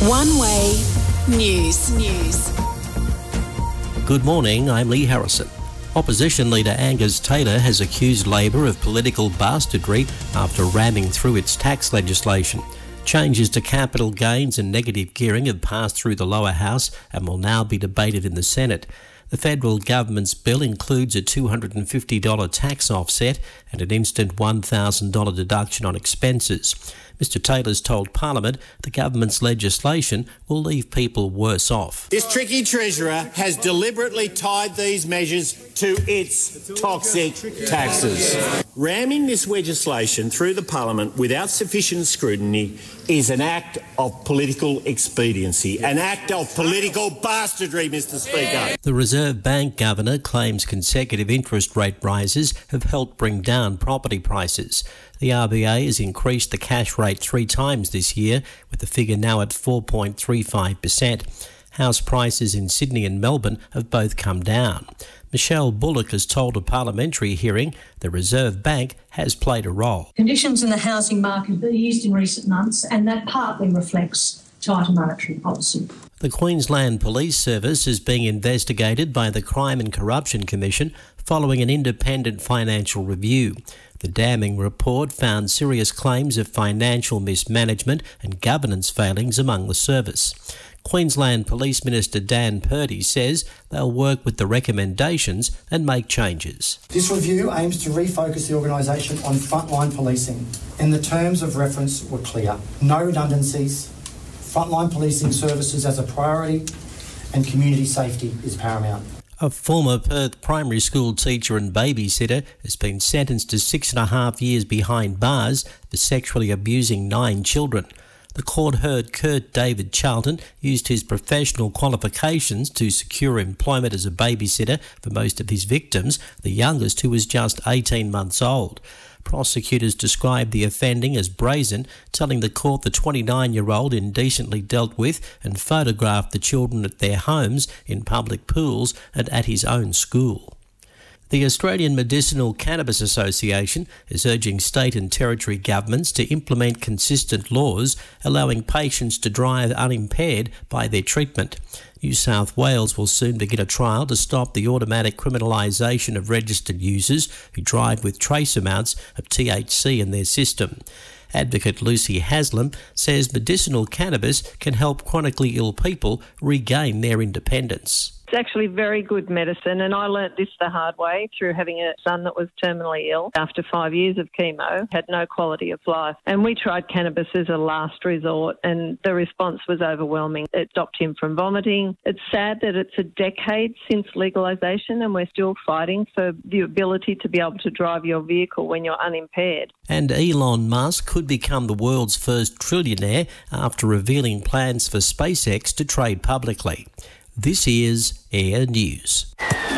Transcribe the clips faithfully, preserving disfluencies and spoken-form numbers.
One Way News. News. Good morning, I'm Lee Harrison. Opposition leader Angus Taylor has accused Labor of political bastardry after ramming through its tax legislation. Changes to capital gains and negative gearing have passed through the lower house and will now be debated in the Senate. The federal government's bill includes a two hundred fifty dollars tax offset and an instant one thousand dollars deduction on expenses. Mister Taylor's told Parliament the government's legislation will leave people worse off. This tricky Treasurer has deliberately tied these measures to its toxic taxes. Ramming this legislation through the Parliament without sufficient scrutiny is an act of political expediency, an act of political bastardry, Mister Speaker. The Reserve Bank Governor claims consecutive interest rate rises have helped bring down property prices. The R B A has increased the cash rate three times this year, with the figure now at four point three five percent. House prices in Sydney and Melbourne have both come down. Michelle Bullock has told a parliamentary hearing the Reserve Bank has played a role. Conditions in the housing market have eased in recent months, and that partly reflects tighter monetary policy. The Queensland Police Service is being investigated by the Crime and Corruption Commission following an independent financial review. The damning report found serious claims of financial mismanagement and governance failings among the service. Queensland Police Minister Dan Purdy says they'll work with the recommendations and make changes. This review aims to refocus the organisation on frontline policing, and the terms of reference were clear. No redundancies, frontline policing services as a priority, and community safety is paramount. A former Perth primary school teacher and babysitter has been sentenced to six and a half years behind bars for sexually abusing nine children. The court heard Kurt David Charlton used his professional qualifications to secure employment as a babysitter for most of his victims, the youngest, who was just eighteen months old. Prosecutors described the offending as brazen, telling the court the twenty-nine-year-old indecently dealt with and photographed the children at their homes, in public pools and at his own school. The Australian Medicinal Cannabis Association is urging state and territory governments to implement consistent laws allowing patients to drive unimpaired by their treatment. New South Wales will soon begin a trial to stop the automatic criminalisation of registered users who drive with trace amounts of T H C in their system. Advocate Lucy Haslam says medicinal cannabis can help chronically ill people regain their independence. It's actually very good medicine, and I learnt this the hard way through having a son that was terminally ill after five years of chemo, had no quality of life. And we tried cannabis as a last resort, and the response was overwhelming. It stopped him from vomiting. It's sad that it's a decade since legalisation and we're still fighting for the ability to be able to drive your vehicle when you're unimpaired. And Elon Musk could become the world's first trillionaire after revealing plans for SpaceX to trade publicly. This is Air News.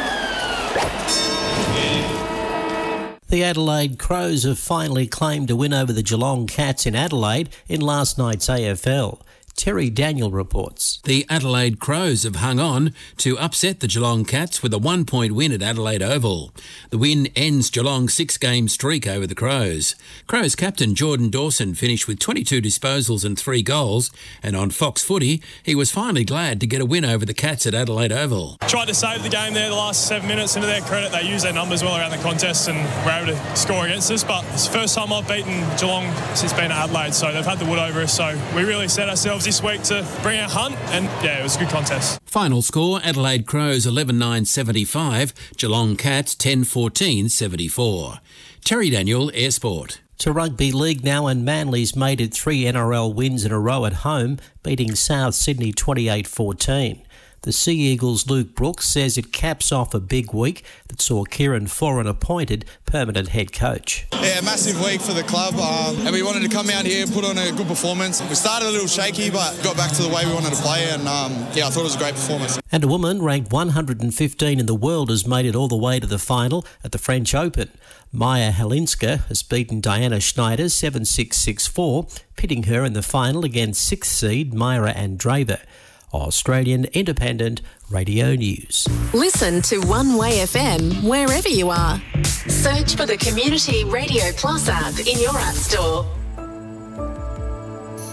The Adelaide Crows have finally claimed a win over the Geelong Cats in Adelaide in last night's A F L. Terry Daniel reports. The Adelaide Crows have hung on to upset the Geelong Cats with a one-point win at Adelaide Oval. The win ends Geelong's six-game streak over the Crows. Crows captain Jordan Dawson finished with twenty-two disposals and three goals, and on Fox Footy, he was finally glad to get a win over the Cats at Adelaide Oval. Tried to save the game there the last seven minutes, and to their credit, they used their numbers well around the contest and were able to score against us. But it's the first time I've beaten Geelong since being at Adelaide, so they've had the wood over us. So we really set ourselves this week to bring our hunt, and yeah, it was a good contest. Final score, Adelaide Crows eleven nine seventy-five, Geelong Cats ten fourteen seventy-four. Terry Daniel, Air Sport. To rugby league now, and Manly's made it three N R L wins in a row at home, beating South Sydney twenty-eight fourteen. The Sea Eagles' Luke Brooks says it caps off a big week that saw Kieran Foran appointed permanent head coach. Yeah, massive week for the club, um, and we wanted to come out here and put on a good performance. We started a little shaky, but got back to the way we wanted to play, and um, yeah, I thought it was a great performance. And a woman ranked one hundred fifteen in the world has made it all the way to the final at the French Open. Maya Halinska has beaten Diana Schneider seven six six four, pitting her in the final against sixth seed Myra Andreeva. Australian Independent Radio News. Listen to One Way F M wherever you are. Search for the Community Radio Plus app in your app store.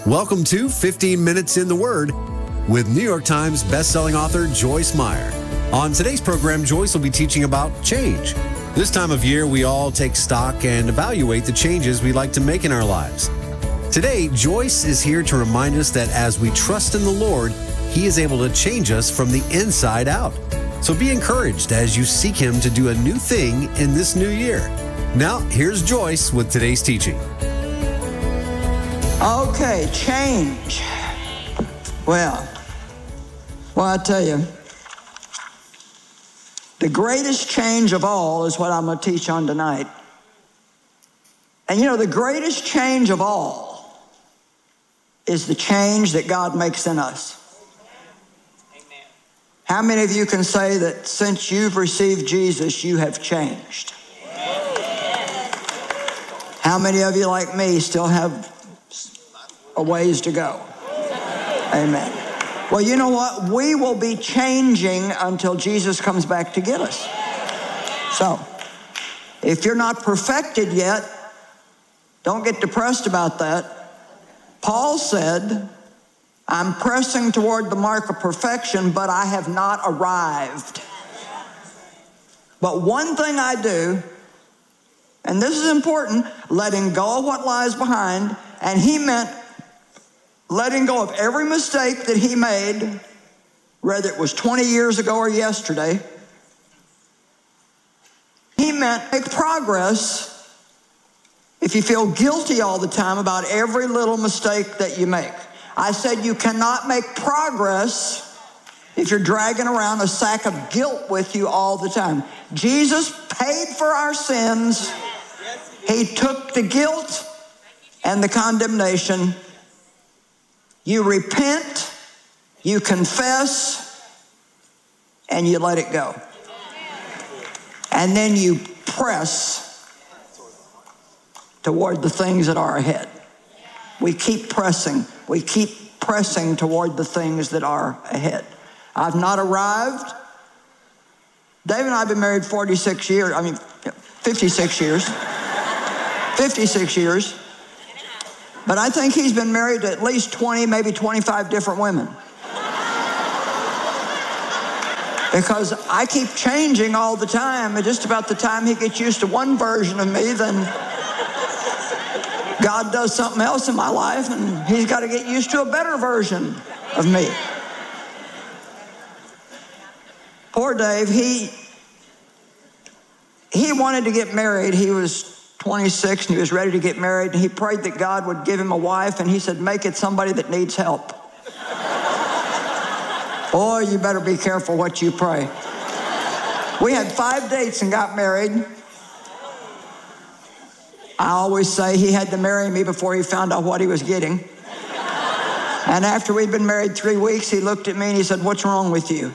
Welcome to fifteen minutes in the Word with New York Times bestselling author Joyce Meyer. On today's program, Joyce will be teaching about change. This time of year, we all take stock and evaluate the changes we like to make in our lives. Today, Joyce is here to remind us that as we trust in the Lord, He is able to change us from the inside out. So be encouraged as you seek Him to do a new thing in this new year. Now, here's Joyce with today's teaching. Okay, change. Well, well, I tell you, the greatest change of all is what I'm going to teach on tonight. And you know, the greatest change of all is the change that God makes in us. Amen. How many of you can say that since you've received Jesus, you have changed? Amen. How many of you, like me, still have a ways to go? Amen. Well, you know what? We will be changing until Jesus comes back to get us. So, if you're not perfected yet, don't get depressed about that. Paul said, I'm pressing toward the mark of perfection, but I have not arrived. But one thing I do, and this is important, letting go of what lies behind, and he meant letting go of every mistake that he made, whether it was twenty years ago or yesterday. He meant make progress if you feel guilty all the time about every little mistake that you make. I said you cannot make progress if you're dragging around a sack of guilt with you all the time. Jesus paid for our sins. He took the guilt and the condemnation. You repent, you confess, and you let it go. And then you press toward the things that are ahead. We keep pressing. We keep pressing toward the things that are ahead. I've not arrived. Dave and I have been married forty-six years, I mean, fifty-six years. fifty-six years. But I think he's been married to at least twenty, maybe twenty-five different women. Because I keep changing all the time, and just about the time he gets used to one version of me, then God does something else in my life, and he's got to get used to a better version of me. Poor Dave, he, he wanted to get married. He was twenty-six, and he was ready to get married, and he prayed that God would give him a wife, and he said, make it somebody that needs help. Boy, you better be careful what you pray. We had five dates and got married. I always say he had to marry me before he found out what he was getting. And after we'd been married three weeks, he looked at me and he said, what's wrong with you?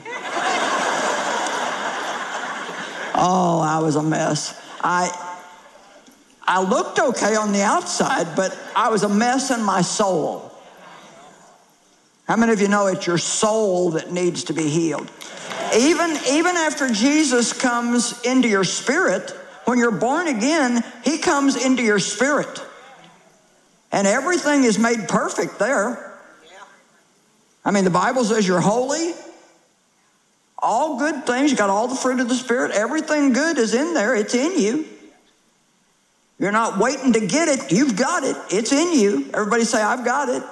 Oh, I was a mess. I... I looked okay on the outside, but I was a mess in my soul. How many of you know it's your soul that needs to be healed? Even, even after Jesus comes into your spirit, when you're born again, he comes into your spirit. And everything is made perfect there. I mean, the Bible says you're holy. All good things, you got all the fruit of the Spirit. Everything good is in there. It's in you. You're not waiting to get it. You've got it. It's in you. Everybody say, I've got it.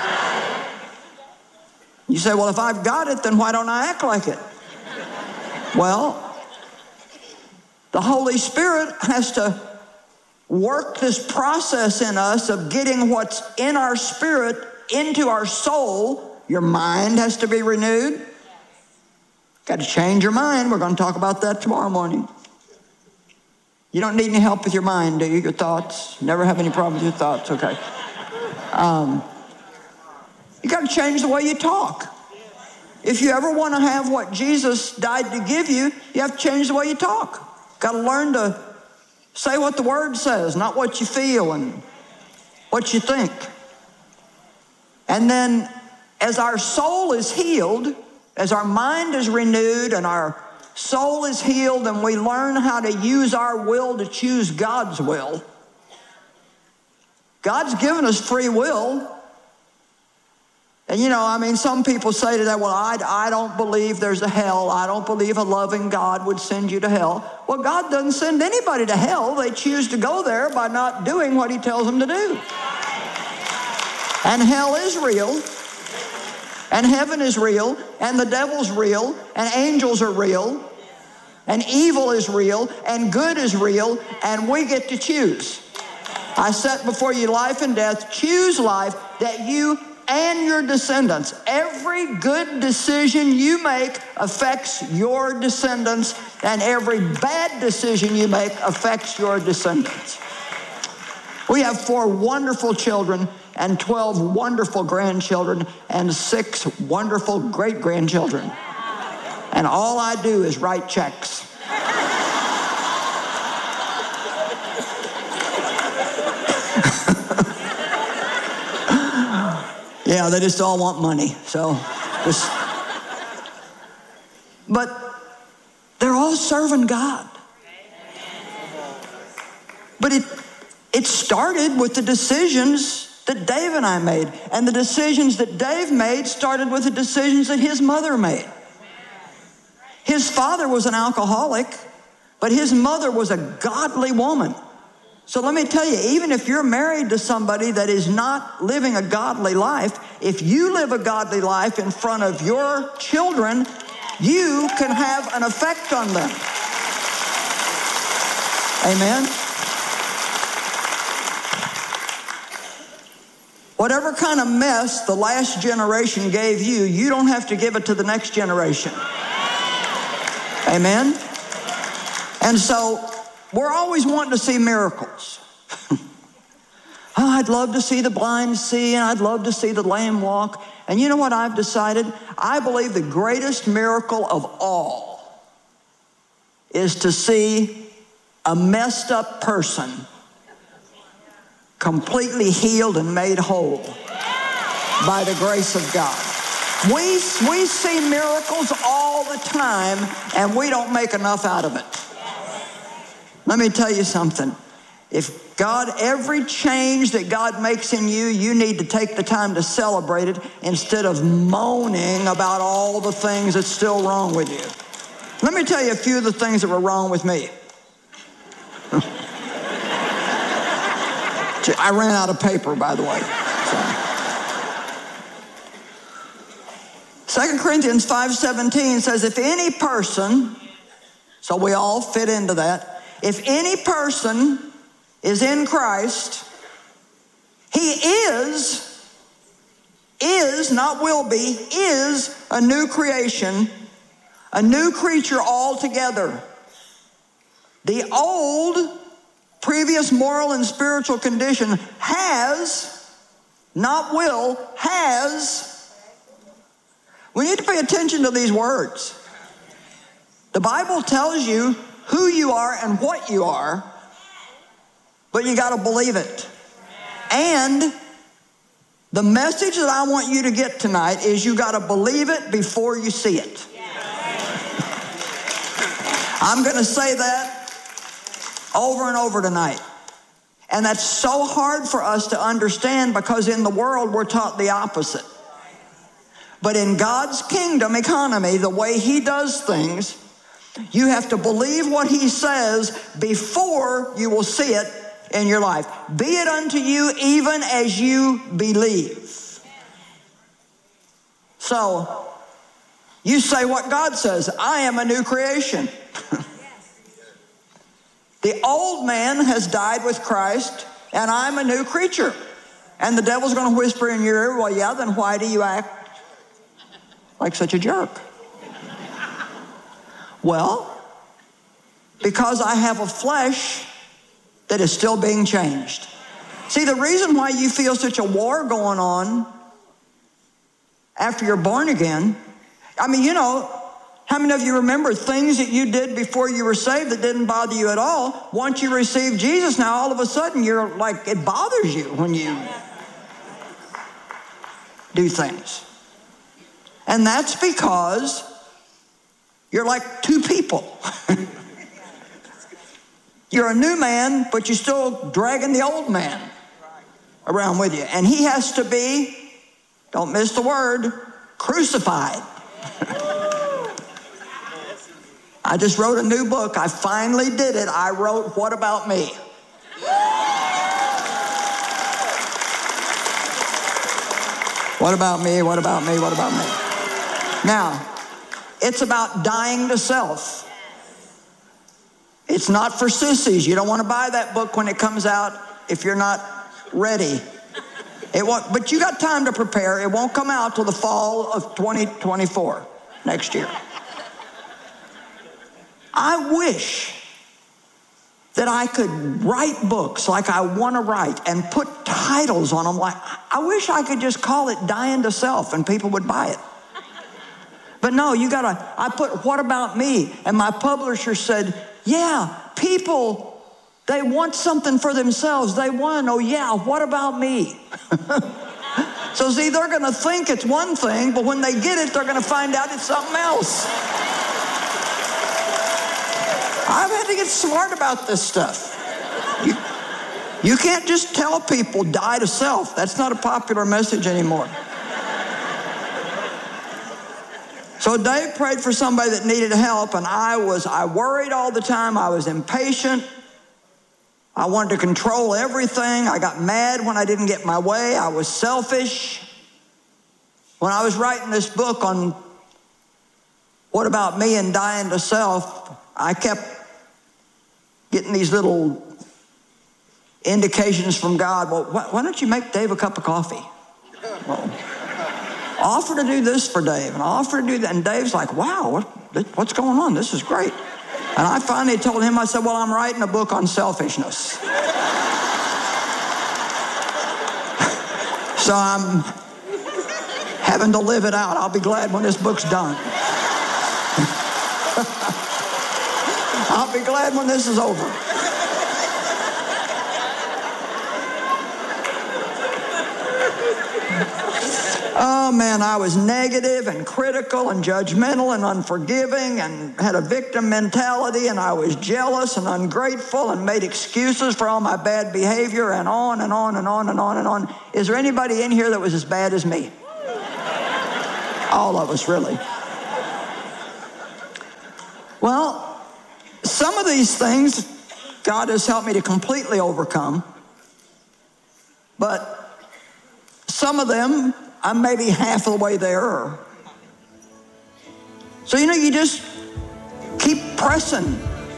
You say, well, if I've got it, then why don't I act like it? Well, the Holy Spirit has to work this process in us of getting what's in our spirit into our soul. Your mind has to be renewed. Got to change your mind. We're going to talk about that tomorrow morning. You don't need any help with your mind, do you? Your thoughts? Never have any problem with your thoughts, okay. Um, you got to change the way you talk. If you ever want to have what Jesus died to give you, you have to change the way you talk. Got to learn to say what the Word says, not what you feel and what you think. And then as our soul is healed, as our mind is renewed and our soul is healed and we learn how to use our will to choose God's will. God's given us free will. And you know, I mean, some people say to that, well, I, I don't believe there's a hell. I don't believe a loving God would send you to hell. Well, God doesn't send anybody to hell. They choose to go there by not doing what he tells them to do. And hell is real. And heaven is real. And the devil's real. And angels are real. And evil is real. And good is real. And we get to choose. I set before you life and death. Choose life that you and your descendants. Every good decision you make affects your descendants, and every bad decision you make affects your descendants. We have four wonderful children and twelve wonderful grandchildren and six wonderful great-grandchildren. And all I do is write checks. Yeah, they just all want money, so just, but they're all serving God. But it, it started with the decisions that Dave and I made, and the decisions that Dave made started with the decisions that his mother made. His father was an alcoholic, but his mother was a godly woman. So let me tell you, even if you're married to somebody that is not living a godly life, if you live a godly life in front of your children, you can have an effect on them. Amen? Whatever kind of mess the last generation gave you, you don't have to give it to the next generation. Amen? And so we're always wanting to see miracles. Oh, I'd love to see the blind see, and I'd love to see the lame walk. And you know what I've decided? I believe the greatest miracle of all is to see a messed up person completely healed and made whole by the grace of God. We, we see miracles all the time, and we don't make enough out of it. Let me tell you something. If God, every change that God makes in you, you need to take the time to celebrate it instead of moaning about all the things that's still wrong with you. Let me tell you a few of the things that were wrong with me. I ran out of paper, by the way. So. Second Corinthians five seventeen says, if any person, so we all fit into that, if any person is in Christ, he is, is, not will be, is a new creation, a new creature altogether. The old, previous moral and spiritual condition has, not will, has. We need to pay attention to these words. The Bible tells you who you are and what you are, but you got to believe it. And the message that I want you to get tonight is you got to believe it before you see it. I'm going to say that over and over tonight. And that's so hard for us to understand because in the world we're taught the opposite. But in God's kingdom economy, the way he does things, you have to believe what he says before you will see it in your life. Be it unto you even as you believe. So, you say what God says. I am a new creation. The old man has died with Christ, and I'm a new creature. And the devil's going to whisper in your ear, well, yeah, then why do you act like such a jerk? Well, because I have a flesh that is still being changed. See, the reason why you feel such a war going on after you're born again, I mean, you know, how many of you remember things that you did before you were saved that didn't bother you at all? Once you received Jesus, now all of a sudden you're like, it bothers you when you do things. And that's because you're like two people. You're a new man, but you're still dragging the old man around with you. And he has to be Don't miss the word, crucified. I just wrote a new book. I finally did it. I wrote, What About Me? What about me? What about me? What about me? Now, it's about dying to self. It's not for sissies. You don't want to buy that book when it comes out if you're not ready. It won't, but you got time to prepare. It won't come out till the fall of twenty twenty-four, next year. I wish that I could write books like I want to write and put titles on them. Like, I wish I could just call it Dying to Self and people would buy it. But no, you gotta, I put What About Me? And my publisher said, yeah, people, they want something for themselves. They want to know, yeah, what about me? So see, they're gonna think it's one thing, but when they get it, they're gonna find out it's something else. I've had to get smart about this stuff. You, you can't just tell people die to self. That's not a popular message anymore. So Dave prayed for somebody that needed help, and I was, I worried all the time. I was impatient. I wanted to control everything. I got mad when I didn't get my way. I was selfish. When I was writing this book on What About Me and Dying to Self, I kept getting these little indications from God. Well, why don't you make Dave a cup of coffee? Well, offer to do this for Dave, and I offer to do that. And Dave's like, wow, what, what's going on? This is great. And I finally told him, I said, well, I'm writing a book on selfishness. So I'm having to live it out. I'll be glad when this book's done. I'll be glad when this is over. Oh man, I was negative and critical and judgmental and unforgiving and had a victim mentality, and I was jealous and ungrateful and made excuses for all my bad behavior, and on and on and on and on and on. Is there anybody in here that was as bad as me? All of us, really. Well, some of these things God has helped me to completely overcome, but some of them I'm maybe half of the way there. So, you know, you just keep pressing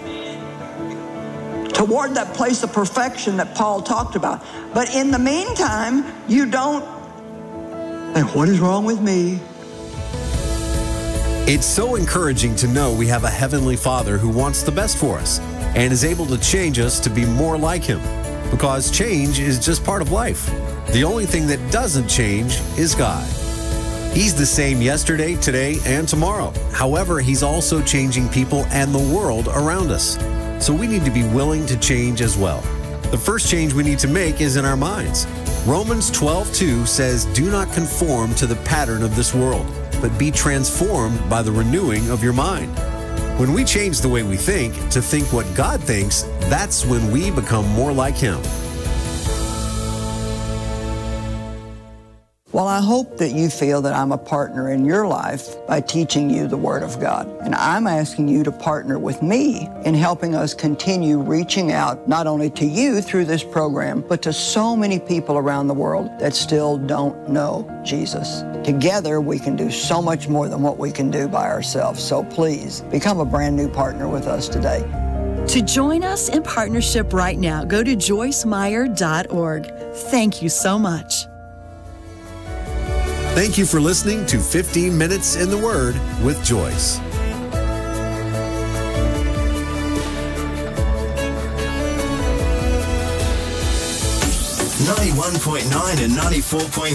toward that place of perfection that Paul talked about. But in the meantime, you don't think, what is wrong with me? It's so encouraging to know we have a Heavenly Father who wants the best for us and is able to change us to be more like Him, because change is just part of life. The only thing that doesn't change is God. He's the same yesterday, today, and tomorrow. However, He's also changing people and the world around us. So we need to be willing to change as well. The first change we need to make is in our minds. Romans twelve two says, do not conform to the pattern of this world, but be transformed by the renewing of your mind. When we change the way we think to think what God thinks, that's when we become more like Him. Well, I hope that you feel that I'm a partner in your life by teaching you the Word of God. And I'm asking you to partner with me in helping us continue reaching out not only to you through this program, but to so many people around the world that still don't know Jesus. Together, we can do so much more than what we can do by ourselves. So please, become a brand new partner with us today. To join us in partnership right now, go to joyce meyer dot org. Thank you so much. Thank you for listening to fifteen minutes in the Word with Joyce. ninety-one point nine and ninety-four point